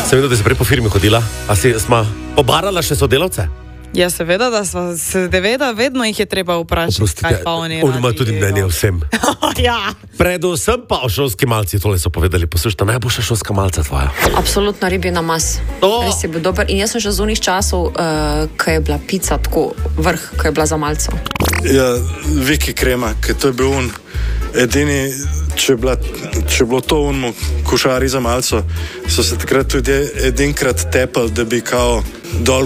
Sem vedel, da si prej po firmi hodila. A smo pobarala še sodelavce? Ja, seveda, vedno jih je treba vprašati, kaj pa oni radi. On ima tudi mnenje o vsem. Ja. Predvsem pa o šolski malci, tole so povedali. Poslušajte, najboljša šolska malca tvoja. Absolutno ribji namaz. Res je bil dober. In jaz sem že z unih časov, ko je bila pica tako vrh, ko je bila za malco. Ja, Viki krema, ker to je bil on edini, če je bilo to unmo košari za malco, so se takrat tudi edinkrat tepali, da bi kao dol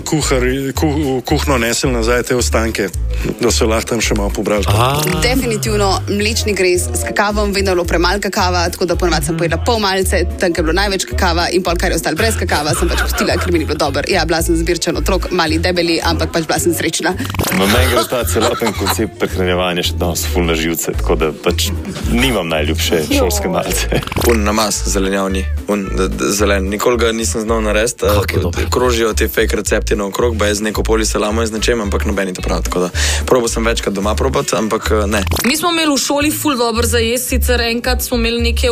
kuhno nesel nazaj te ostanke, da so lahko tam še malo pobrali. Definitivno mlečni grez s kakavom, vedno bilo premalo kakava, tako da ponovadi sem pojedla pol malce, tam je bilo največ kakava in pol, kar je ostalo brez kakava, sem pač pustila, ker mi ni bilo dobro. Ja, bila sem zbirčen otrok, mali debeli, ampak pač bila sem srečna. No, meni gre ta celoten koncept prehranjevanja še danes ful na živce, tako da pač nimam najljubše šolske malce. Namaz zelenjavni, zelen. Nikoli ga nisem znal narediti. Krožijo te fake recepti na okrog, ba je z neko polisalamo in z nečem, ampak nobeni to prav. Tako da probal sem večkrat doma probati, ampak ne. Mi smo imeli v šoli ful dobro za jesti, sicer enkrat smo imeli neke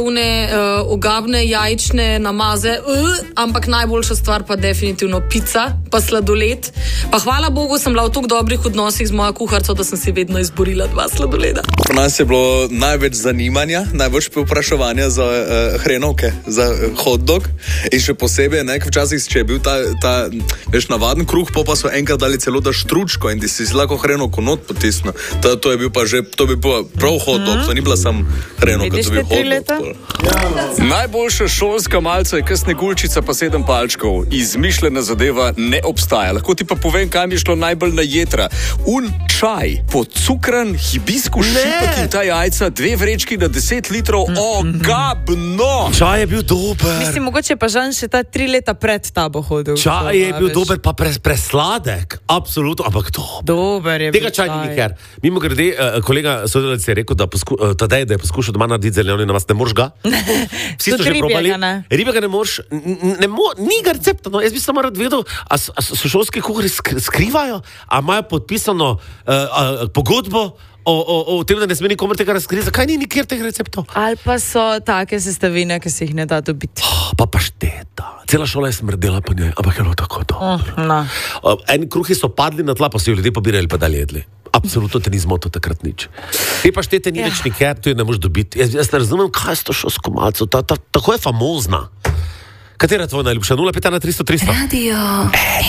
ogabne jajčne namaze, ampak najboljša stvar pa definitivno pica, pa sladoled. Pa hvala Bogu, sem bila v toliko dobrih odnosih z mojo kuharico, da sem si vedno izborila 2 sladoleda. Pri nas je bilo največ zanimanja, največ povpraševanja za hrenovke, za hot dog in še posebej, včasih, če je bil ta veš, navaden kruh, pa so enkrat dali celo da štručko in ti si lahko hrenovko not potisnil. To je bil pa že, to bi bil prav hot dog, to ni bila sam hrenovka, to bi hot dog. Najboljša šolska malca je kasne gulčica pa 7 palčkov. Izmišljena zadeva ne obstaja. Lahko ti pa povem, kaj mi je šlo najbolj na jetra. Čaj, pocukran, hibiskus, šipek in ta jajca, 2 vrečki na 10 litrov, ogabno! Čaj je bil dober. Mislim, mogoče pa Žan še ta 3 leta pred tabo hodil. Čaj je bil dober, pa presladek. Absolutno, ampak dober je bil. Tega čaj ni nikjer. Mimo grede, kolega sodelavec je rekel, da je poskušal doma narediti zelenjavni namaz. Ne moreš ga? Vsi so že probali. Ribjega ne moreš. Ni ga recepta. No. Jaz bi samo rad vedel, a so šolski kuhari skrivajo, a imajo podpisano pogodbo o tem, da ne sme nikomor tega razkriti. Zakaj ni nikjer teh receptov? Ali pa so take sestavine, ki se jih ne da dobiti. Pa pašteta. Cela šola je smrdela po njej, ampak je bilo tako dobro. En kruhi so padli na tla, pa so jo ljudje pobirali, pa dalje jedli. Absolutno te ni zmotil takrat nič. Te paštete ni več nikjer, tu je ne moreš dobiti. Jaz ne razumem, kaj je to šolsko malco. Tako je famozna. Katera je tvoja najljubša? 051 300 300? Radio